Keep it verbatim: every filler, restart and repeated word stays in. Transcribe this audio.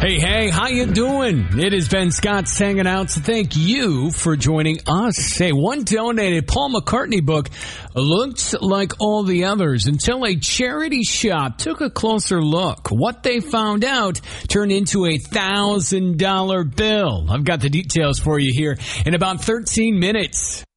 Hey, hey, how you doing? It is Ben Scott's hanging out, so thank you for joining us. Hey, one donated Paul McCartney book looked like all the others until a charity shop took a closer look. What they found out turned into a one thousand dollar bill. I've got the details for you here in about thirteen minutes.